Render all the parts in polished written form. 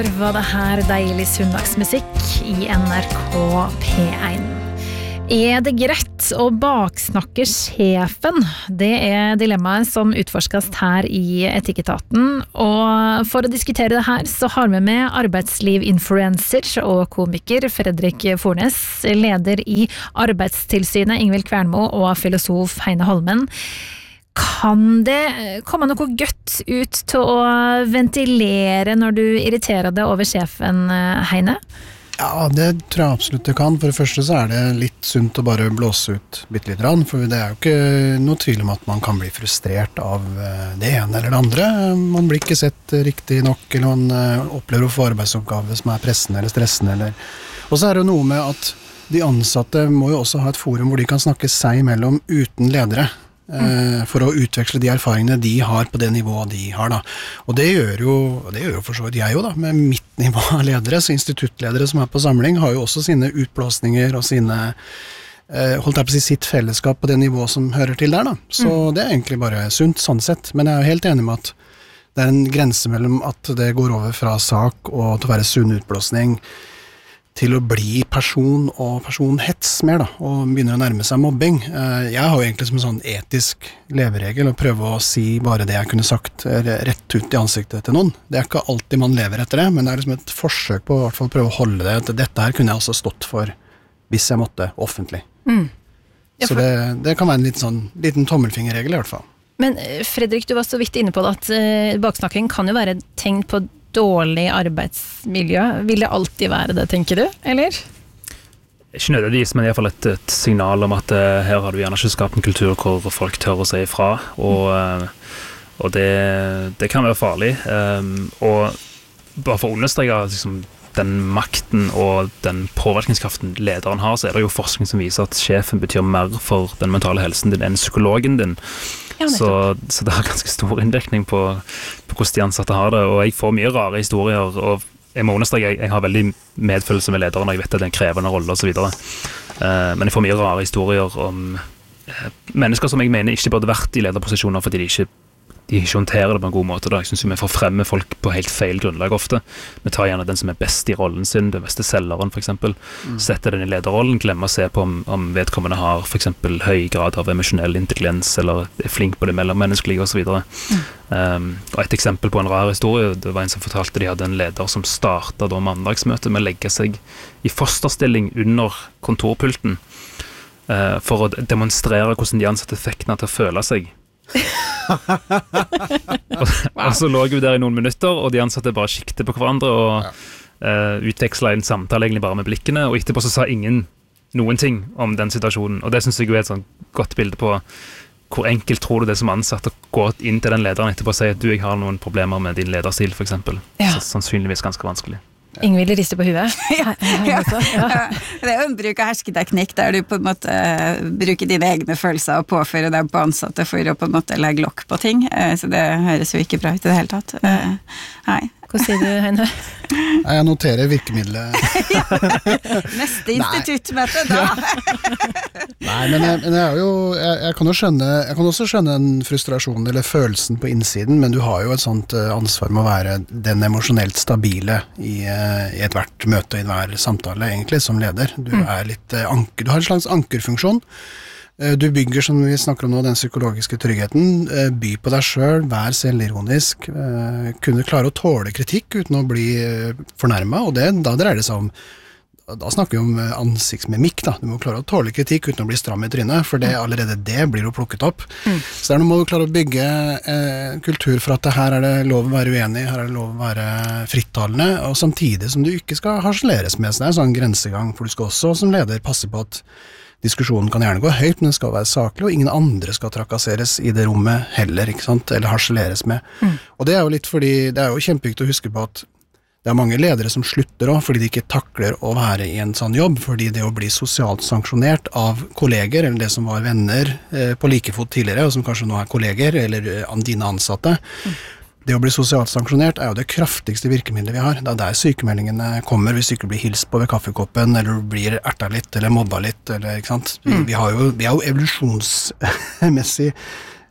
Var det her deilig søndagsmusikk i NRK P1. Det greit å baksnakke sjefen? Det dilemmaet som utforskes her i Etikketaten, og for å diskutere det her så har vi med arbeidslivsinfluencer og komiker Fredrik Fornes, leder i Arbeidstilsynet Ingvild Kvernmo og filosof Heine Holmen. Kan det komme noe godt ut til å ventilere når du irriterer deg over sjefen, Heine? Ja, det tror jeg absolutt det kan. For det første så det litt sunt å bare blåse ut bitte litt rann, for det jo ikke noe tvil om at man kan bli frustrert av det ene eller det andre. Man blir ikke sett riktig nok, eller man opplever å få arbeidsoppgave som pressende eller stressende. Og så det jo noe med at de ansatte må jo også ha et forum hvor de kan snakke seg imellom uten ledere. For å utveksle de erfaringene de har på det nivået de har da. Og det gjør jo for så vidt jeg jo da, med mitt nivå av ledere, så instituttledere som på samling har jo også sine utblåsninger og sine, holdt jeg på å si, sitt fellesskap på det nivået som hører til der da. Så det egentlig bare sunt sånn sett, men jeg jo helt enig med at det en grense mellom at det går over fra sak og til å være sunn utblåsning til å bli person og personhets mer da, og begynner å nærme seg mobbing. Jeg har jo egentlig som en sånn etisk leveregel å prøve å si bare det jeg kunne sagt rett ut i ansiktet til noen. Det ikke alltid man lever etter det, men det liksom et forsøk på å i hvert fall prøve å holde det. At dette her kunne jeg også stått for hvis jeg måtte offentlig. Så det kan være en liten tommelfingerregel i hvert fall. Men Fredrik, du var så vidt inne på det at baksnakking kan jo være et tegn på dårlig arbeidsmiljø. Vil det alltid være det, tenker du, eller? Ikke nødvendigvis, men i hvert fall et signal om at her har du gjerne ikke skapt en kultur hvor folk tør å si ifra, og det kan være farlig. Og bare for å understreke liksom, den makten og den påvirkningskraften lederen har, så det jo forskning som viser at sjefen betyr mer for den mentale helsen din enn psykologen din. Så det har ganske stor innvirkning på hvordan de ansatte har det, og jeg får mye rare historier, og jeg må understreke, jeg har veldig medfølelse med lederen, og jeg vet at det en krevende rolle og så videre. Men jeg får mye rare historier om mennesker som jeg mener ikke burde vært i lederposisjoner fordi de ikke håndterer det på en god måte. Da. Jeg synes jo vi får fremme folk på helt feil grunnlag ofte. Vi tar gjerne den som best i rollen sin, den beste selgeren for eksempel, setter den i lederrollen, glemmer å se på om vedkommende har for eksempel høy grad av emosjonell intelligens, eller flink på det mellommenneskelige og så videre. Og et eksempel på en rar historie, det var en som fortalte de hadde en leder som startet da mandagsmøtet med å legge seg i fosterstilling under kontorpulten for å demonstrere hvordan de ansatte fikk den til å føle seg. Og så lå vi der i noen minutter, og de ansatte bare kikket på hverandre og utvekslet en samtale egentlig bare med blikkene, og etterpå så sa ingen noen ting om den situasjonen, og det synes jeg jo et sånn godt bilde på hvor enkelt tror du det som ansatt å gå inn til den lederen etterpå og si at du, jeg har noen problemer med din lederstil for eksempel. Så sannsynligvis ganske vanskelig. Ingvild rister på huet. Det en bruk av hersketeknikk der du på en måte bruker dine egne følelser og påfører dem på ansatte for å på en måte legge lokk på ting, så det høres jo ikke bra ut i det hele tatt. Nei. Hva sier du, Heine? Jeg noterer virkemidlet. Neste instituttmøte da. Nei, men jeg kan også skjønne en frustrasjon eller følelsen på innsiden, men du har jo et sånt ansvar med å være den emosjonelt stabile i et hvert møte, i hver samtale egentlig, som leder. Du du har en slags ankerfunksjon. Du bygger, som vi snakker om nå, den psykologiske tryggheten, by på deg selv, vær selvironisk, kunne klare å tåle kritikk uten å bli fornærmet, og da dreier det seg om, da snakker vi om ansiktsmimikk da, du må klare å tåle kritikk uten å bli stram i trynet, for allerede det blir jo plukket opp. Så nå må du klare å bygge kultur for at her det lov å være uenig, her det lov å være frittalende, og samtidig som du ikke skal harseleres med, så det en sånn grensegang, for du skal også som leder passe på at diskusjonen kan gjerne gå høyt, men den skal være saklig, og ingen andre skal trakasseres i det rommet heller, ikke sant? Eller harseleres med. Og det jo litt fordi, det jo kjempeviktig å huske på at det mange ledere som slutter også, fordi de ikke takler å være i en sånn jobb, fordi det å bli sosialt sanksjonert av kolleger, eller det som var venner på likefot tidligere, og som kanskje nå kolleger, eller dine ansatte, det å bli sosialt sanksjonert jo det kraftigste virkemidlet vi har. Det der sykemeldingene kommer hvis du ikke blir hilst på ved kaffekoppen, eller du blir erta litt, eller mobba litt, eller, ikke sant? Vi har jo evolusjonsmessig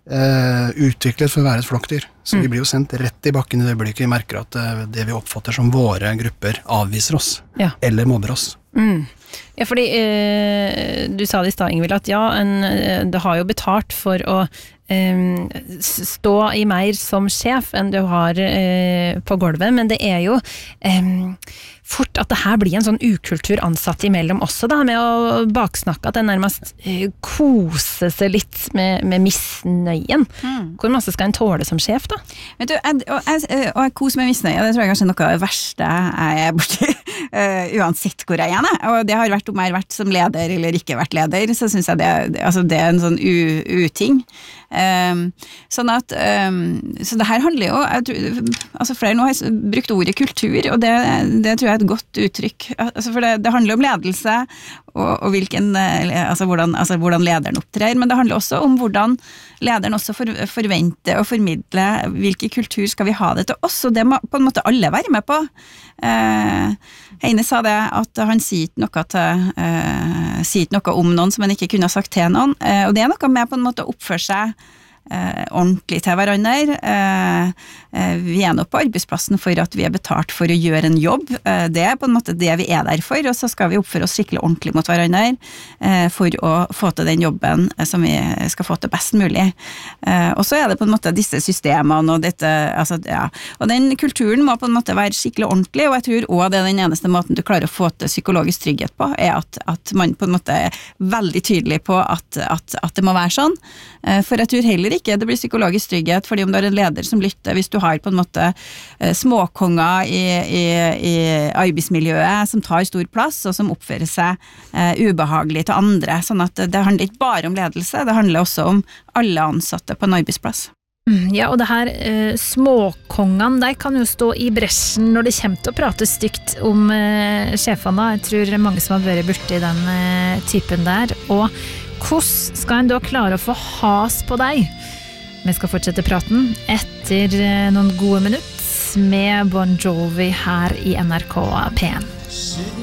utviklet for å være et flokkdyr. Så vi blir jo sendt rett i bakken i det øyeblikket vi merker at det vi oppfatter som våre grupper avviser oss, eller mobber oss. Ja, fordi du sa det i stad, Ingvild, at det har jo betalt for å stå i mer som sjef enn du har på gulvet, men det er jo fort at det her blir en sånn ukultur ansatt imellom også da, med å baksnakke at det nærmest kose seg litt med misnøyen. Hvor masse skal en tåle som sjef da? Vet du, jeg koser med misnøye, det tror jeg kanskje er noe av det verste jeg er borti, uansett hvor jeg er. Og det har vært om jeg har vært som leder eller ikke vært leder, så synes jeg det er en sånn uting. Sånn at så det her handler jo flere nå har brukt ordet kultur, og det tror jeg er et godt uttrykk, for det handler om ledelse og hvilken, hvordan lederen opptrer, men det handler også om hvordan lederen også forventer og formidler hvilken kultur skal vi ha det til oss, og det må på en måte alle være med på. Heine sa det at han sier noe om noen som han ikke kunne ha sagt til noen, og det er noe med på en måte å oppføre seg ordentlig til hverandre. Vi er nå på arbeidsplassen for at vi er betalt for å gjøre en jobb. Det er på en måte det vi er der for, og så skal vi oppføre oss skikkelig ordentlig mot hverandre for å få til den jobben som vi skal få til best mulig. Og så er det på en måte disse systemene og dette, og den kulturen må på en måte være skikkelig ordentlig, og jeg tror også det er den eneste måten du klarer å få til psykologisk trygghet på, er at man på en måte er veldig tydelig på at det må være sånn. For jeg tror heller ikke det blir psykologisk trygghet, fordi om du har en leder som lytter, hvis du har på en måte småkonger i arbeidsmiljøet som tar stor plass, og som oppfører seg ubehagelig til andre, sånn at det handler ikke bare om ledelse, det handler også om alle ansatte på en arbeidsplass. Ja, og det her småkongene, de kan jo stå i bresjen når det kommer til å prate stygt om sjefene. Jeg tror mange som har vært borti den typen der, og hvordan skal en da klare å få has på deg? Vi skal fortsette praten etter noen gode minutter med Bon Jovi her i NRK P1.